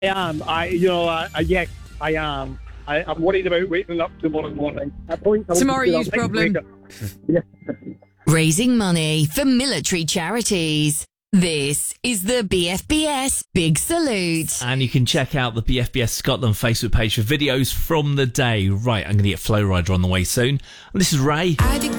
am. Yes, I am. I'm worried about waking up tomorrow morning. Tomorrow you's problem. Yeah. Raising money for military charities. This is the BFBS Big Salute. And you can check out the BFBS Scotland Facebook page for videos from the day. Right, I'm going to get Flow Rider on the way soon. And this is Ray. I